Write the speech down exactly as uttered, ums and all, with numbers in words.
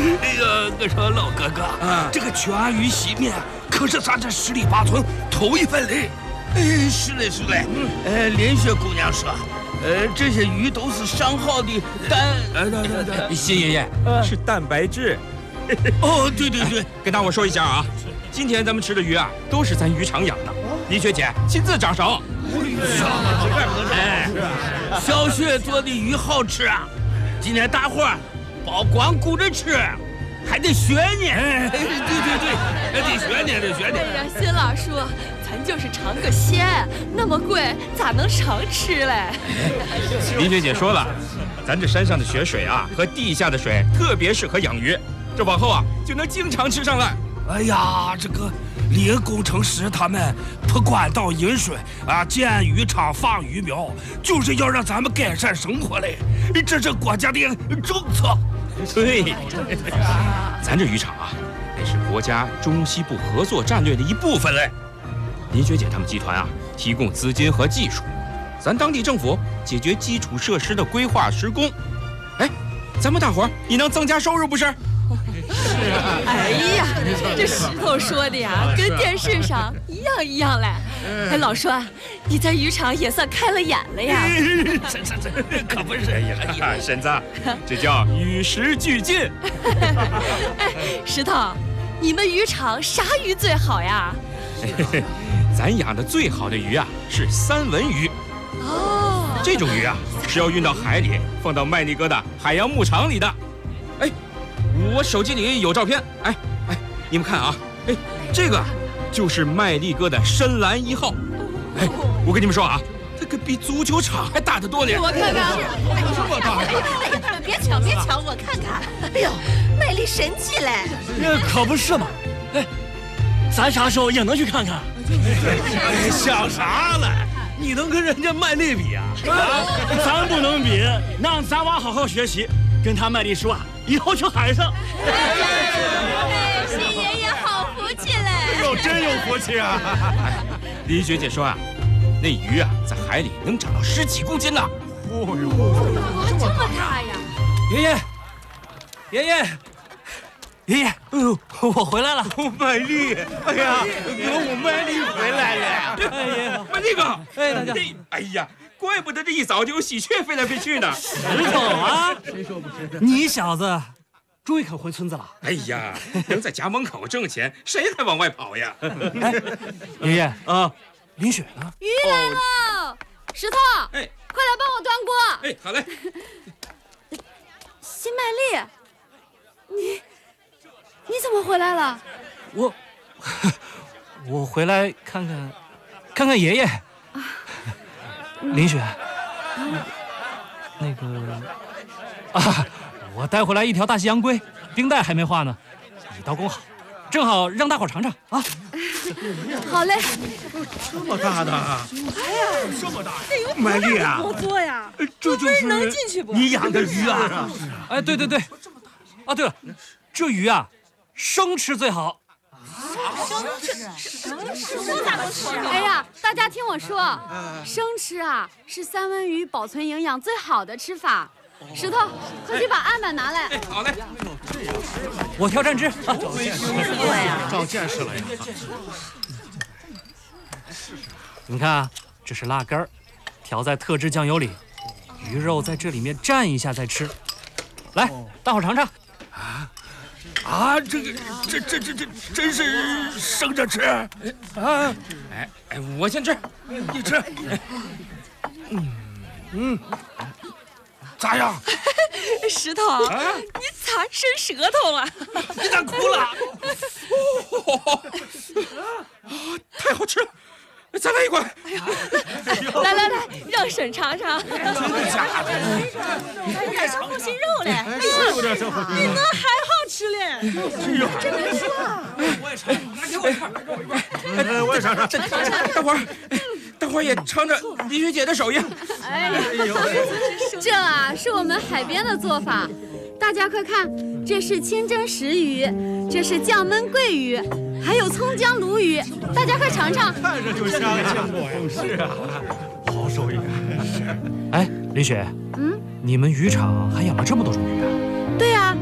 哎呀，我说老哥哥，啊、这个全鱼洗面可是咱这十里八村头一份嘞。哎，是嘞是嘞。嗯、呃，林雪姑娘说，呃，这些鱼都是上好的蛋。哎，对对对， 谢爷爷， 呃、是蛋白质。 哦，对对对， 跟大伙说一下啊，今天咱们吃的鱼啊，都是咱渔场养的，李雪姐亲自掌勺。 哎，小雪做的鱼好吃啊！今天大伙儿别光顾着吃，还得学呢。哎，对对对，得学呢，得学呢。 哎呀，新老叔，咱就是尝个鲜，那么贵，咋能常吃嘞？ 李雪姐说了，咱这山上的雪水啊，和地下的水特别适合养鱼，这往后啊就能经常吃上来。 哎呀，这个林工程师他们铺管道引水啊，建渔场放鱼苗，就是要让咱们改善生活嘞。这是国家的政策。 对，咱这渔场啊，得是国家中西部合作战略的一部分嘞。林学姐他们集团啊，提供资金和技术，咱当地政府解决基础设施的规划施工。哎，咱们大伙儿也能增加收入，不是？ 是啊，哎呀，这石头说的呀，跟电视上一样一样嘞。哎，老栓，你在渔场也算开了眼了呀。 这这这可不是呀，婶子，这叫与时俱进。 哎，石头，你们渔场啥鱼最好呀？ 咱养的最好的鱼啊，是三文鱼。 哦， 这种鱼啊，是要运到海里，放到麦力哥的海洋牧场里的。哎。我手机里有照片，哎哎，你们看啊，哎，这个就是麦力哥的深蓝一号，哎，我跟你们说啊，这个比足球场还大得多呢。 我看看， 哎，这么大！哎呀，别抢别抢，我看看。哎呦，卖力神气嘞！ 那可不是嘛，哎，咱啥时候也能去看看？ 哎，想啥了？你能跟人家麦力比啊？ 啊，咱不能比，让咱娃好好学习，跟他麦力说啊。以后去海上。 哎，新爷爷好福气嘞！ 哎呦，真有福气啊！ 李学姐说啊，那鱼啊，在海里能长到十几公斤呢。 哦呦， 这么大呀！ 爷爷，爷爷，爷爷，哎呦，我回来了。 麦力，哎呀，哥，我麦力回来了。 哎呀， 麦力哥， 哎，大家， 哎呀。怪不得这一早就有喜鹊飞来飞去呢。 石头啊，谁说不是？你小子终于肯回村子了。 哎呀，能在家门口挣钱，谁还往外跑呀？ 哎，爷爷啊，林雪呢？ 鱼来了，石头，哎，快来帮我端锅。 哎，好嘞。 新麦力，你你怎么回来了？ 我我回来看看看看爷爷。林雪，那个啊，我带回来一条大西洋龟，冰袋还没化呢，一刀工好，正好让大伙尝尝啊。 好嘞。 这么大的？ 哎呀， 这么大！ 麦力啊， 多多呀！ 这就是能进去不？ 你养的鱼啊？ 哎，对对对。啊，对了，这鱼啊，生吃最好。 生吃，生吃，生咋能吃啊？ 哎呀，大家听我说，生吃啊是三文鱼保存营养最好的吃法。石头，快去把案板拿来。 哎，好嘞。 我挑蘸汁啊。 照见识了呀。 你看啊，这是辣根儿，调在特制酱油里，鱼肉在这里面蘸一下再吃。来，大伙尝尝。 啊。啊，这个，这这这这真是生着吃啊！ 哎哎，我先吃， 你吃。嗯嗯，咋样？ 石头，啊、你咋伸舌头了？ 你咋哭了？ 哦，太好吃了！再来一块！ 哎呀，来来来，让婶尝尝。 真的假的？ 有点生护心肉嘞， 是有点生护心肉。 你能还好吃嘞？ 哎呦， 真没说。 我也尝，来给我一块，给我一块。哎，我也尝尝。 大伙儿，大伙儿也尝尝李学姐的手艺。 哎呀，这啊是我们海边的做法，大家快看，这是清蒸石鱼，这是酱焖桂鱼。还有葱姜鲈鱼，大家快尝尝。 看着就香呀！是啊，好手艺。 哎，李雪，嗯，你们渔场还养了这么多种鱼啊？ 对呀、啊，